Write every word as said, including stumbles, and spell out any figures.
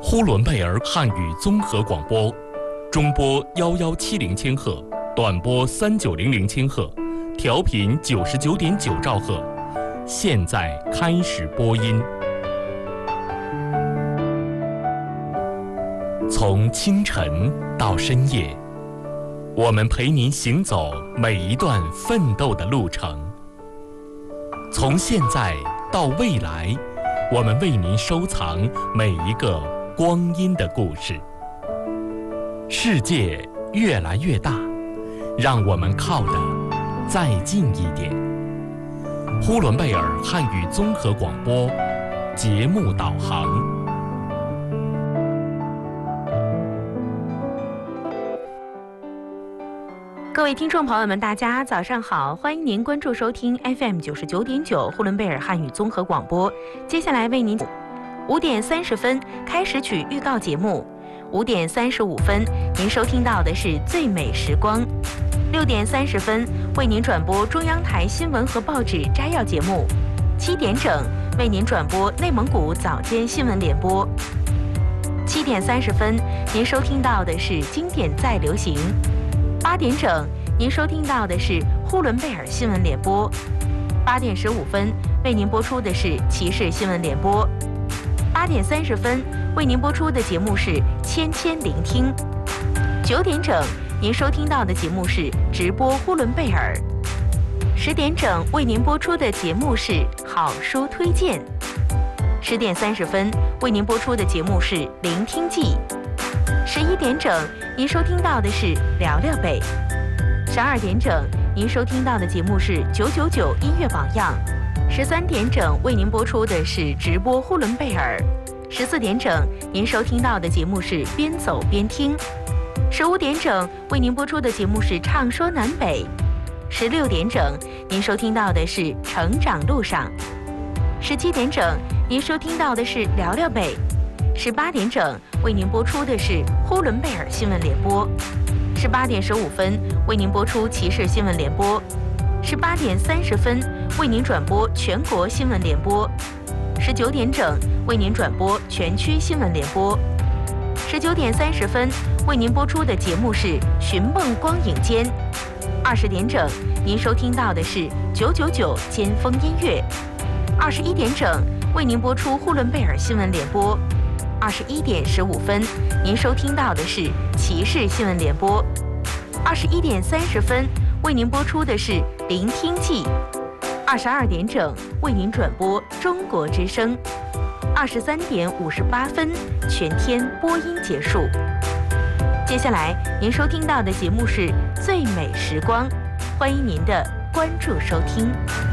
呼伦贝尔汉语综合广播，中波幺幺七零千赫，短波三九零零千赫，调频九十九点九兆赫。现在开始播音。从清晨到深夜，我们陪您行走每一段奋斗的路程。从现在到未来，我们为您收藏每一个光阴的故事。世界越来越大，让我们靠得再近一点。呼伦贝尔汉语综合广播节目导航。 各位听众朋友们，大家早上好，欢迎您关注收听 F M 九十九点九呼伦贝尔汉语综合广播。接下来为您五点三十分开始曲预告节目，五点三十五分您收听到的是最美时光，六点三十分为您转播中央台新闻和报纸摘要节目，七点整为您转播内蒙古早间新闻联播，七点三十分您收听到的是经典再流行，八点整您收听到的是呼伦贝尔新闻联播，八点十五分为您播出的是骑士新闻联播，八点三十分为您播出的节目是千千聆听，九点整您收听到的节目是直播呼伦贝尔，十点整为您播出的节目是好书推荐，十点三十分为您播出的节目是聆听记，十一点整您收听到的是聊聊北，十二点整您收听到的节目是九九九音乐榜样，十三点整为您播出的是直播呼伦贝尔，十四点整您收听到的节目是边走边听，十五点整为您播出的节目是唱说南北，十六点整您收听到的是成长路上，十七点整您收听到的是聊聊北，十八点整为您播出的是呼伦贝尔新闻联播，十八点十五分为您播出骑士新闻联播，十八点三十分为您转播全国新闻联播，十九点整为您转播全区新闻联播，十九点三十分为您播出的节目是寻梦光影间，二十点整您收听到的是九九九尖峰音乐，二十一点整为您播出呼伦贝尔新闻联播，二十一点十五分您收听到的是骑士新闻联播，二十一点三十分为您播出的是聆听记，二十二点整为您转播中国之声，二十三点五十八分全天播音结束。接下来您收听到的节目是最美时光，欢迎您的关注收听。